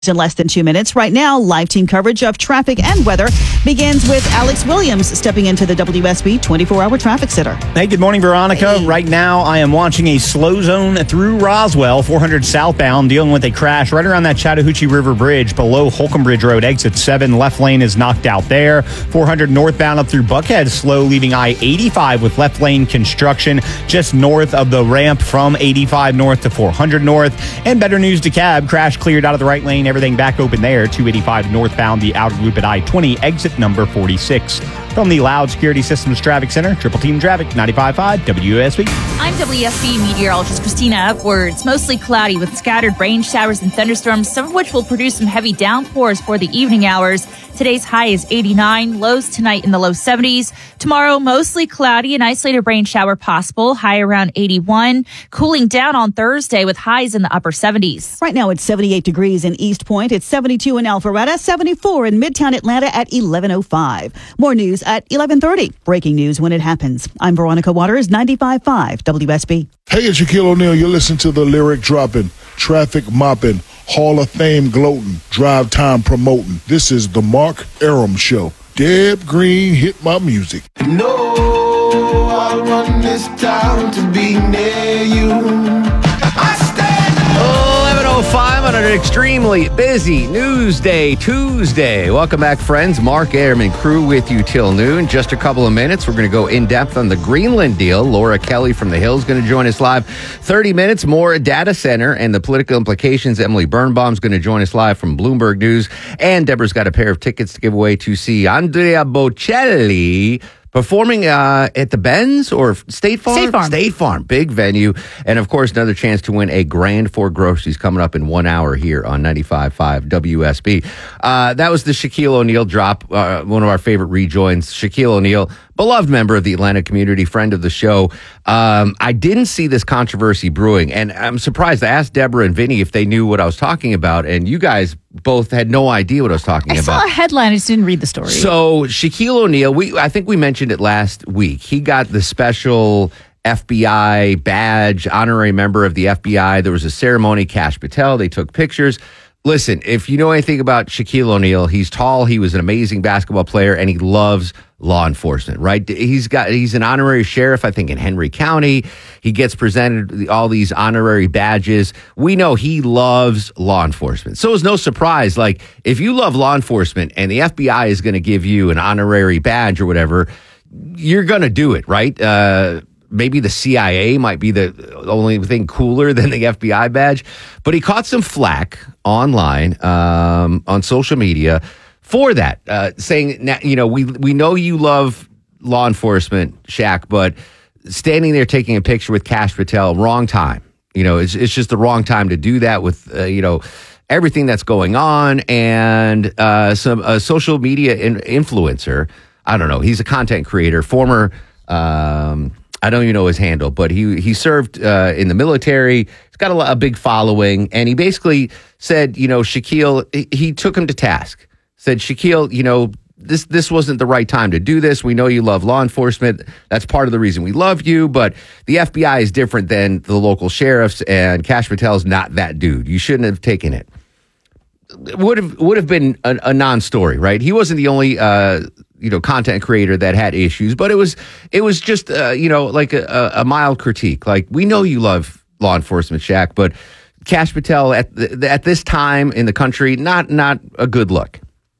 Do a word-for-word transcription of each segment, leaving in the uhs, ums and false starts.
In less than two minutes. Right now, live team coverage of traffic and weather begins with Alex Williams stepping into the W S B twenty-four hour traffic center. Hey, good morning, Veronica. Hey. Right now, I am watching a slow zone through Roswell, four hundred southbound, dealing with a crash right around that Chattahoochee River Bridge below Holcomb Bridge Road, exit seven. Left lane is knocked out there. four hundred northbound up through Buckhead, slow, leaving I eighty-five with left lane construction just north of the ramp from eighty-five north to four hundred north. And better news, DeKalb, crash cleared out of the right lane, everything back open there. two eighty-five northbound, the outer loop at I twenty, exit number forty-six. From the Loud Security Systems Traffic Center, Triple Team Traffic, ninety-five point five W S B. I'm W S B meteorologist Christina Upwards. Mostly cloudy with scattered rain showers and thunderstorms, some of which will produce some heavy downpours for the evening hours. Today's high is eighty-nine, lows tonight in the low seventies. Tomorrow, mostly cloudy, an isolated rain shower possible, high around eighty-one. Cooling down on Thursday with highs in the upper seventies. Right now, it's seventy-eight degrees in East Point. It's seventy-two in Alpharetta, seventy-four in Midtown Atlanta at eleven oh five. More news at eleven thirty. Breaking news when it happens. I'm Veronica Waters, ninety-five point five W S B. Hey, it's Shaquille O'Neal. You're listening to the lyric dropping, traffic mopping, Hall of Fame gloating, drive time promoting. This is the Mark Arum Show. Deb Green hit my music. No, I'll run this town to be near you. I stand eleven oh five on an extremely busy News Day Tuesday. Welcome back, friends. Mark Arum crew with you till noon. Just a couple of minutes. We're going to go in depth on the Greenland deal. Laura Kelly from The Hill is going to join us live. thirty minutes more data center and the political implications. Emily Birnbaum is going to join us live from Bloomberg News. And Deborah's got a pair of tickets to give away to see Andrea Bocelli performing uh, at the Benz or State Farm? State Farm. State Farm, big venue. And, of course, another chance to win a grand for groceries coming up in one hour here on ninety-five point five W S B. Uh, that was the Shaquille O'Neal drop, uh, one of our favorite rejoins. Shaquille O'Neal, beloved member of the Atlanta community, friend of the show. Um, I didn't see this controversy brewing, and I'm surprised. I asked Deborah and Vinny if they knew what I was talking about, and you guys both had no idea what I was talking I about. saw a headline, I just didn't read the story. So Shaquille O'Neal, we I think we mentioned it last week. He got the special F B I badge, honorary member of the F B I. There was a ceremony, Kash Patel. They took pictures. Listen, if you know anything about Shaquille O'Neal, he's tall, he was an amazing basketball player, and he loves law enforcement, right? He's got he's an honorary sheriff, I think, in Henry County. He gets presented all these honorary badges. We know he loves law enforcement. So it's no surprise, like, if you love law enforcement and the F B I is going to give you an honorary badge or whatever, you're going to do it, right? Uh Maybe the C I A might be the only thing cooler than the F B I badge. But he caught some flack online, um, on social media for that, uh, saying, you know, we we know you love law enforcement, Shaq, but standing there taking a picture with Kash Patel, wrong time. You know, it's, it's just the wrong time to do that with, uh, you know, everything that's going on. And uh, some a social media in, influencer, I don't know, he's a content creator, former... Um, I don't even know his handle, but he he served uh, in the military. He's got a, a big following, and he basically said, you know, Shaquille, he, he took him to task. Said, Shaquille, you know, this this wasn't the right time to do this. We know you love law enforcement. That's part of the reason we love you, but the F B I is different than the local sheriffs, and Kash Patel's not that dude. You shouldn't have taken it. It would have would have been a, a non-story, right? He wasn't the only uh, you know content creator that had issues, but it was it was just uh, you know like a, a mild critique. Like, we know you love law enforcement, Shaq, but Kash Patel at the, at this time in the country, not not a good look.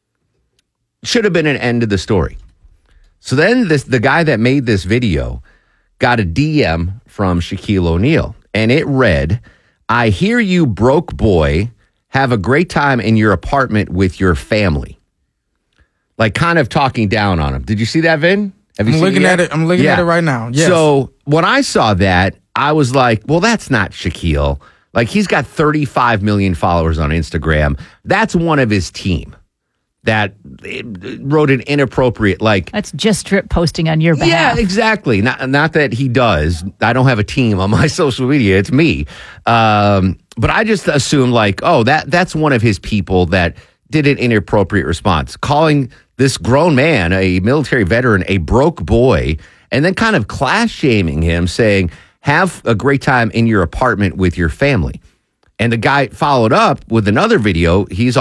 Should have been an end to the story. So then this the guy that made this video got a D M from Shaquille O'Neal, and it read, "I hear you, broke boy. Have a great time in your apartment with your family." Like, kind of talking down on him. Did you see that, Vin? Have you I'm seen looking it at it. I'm looking yeah. at it right now. Yes. So when I saw that, I was like, well, that's not Shaquille. Like, he's got thirty-five million followers on Instagram. That's one of his team that wrote an inappropriate, like... That's just strip posting on your behalf. Yeah, exactly. Not, not that he does. I don't have a team on my social media. It's me. Um, but I just assume, like, oh, that that's one of his people that did an inappropriate response, calling this grown man, a military veteran, a broke boy, and then kind of class shaming him, saying, have a great time in your apartment with your family. And the guy followed up with another video. He's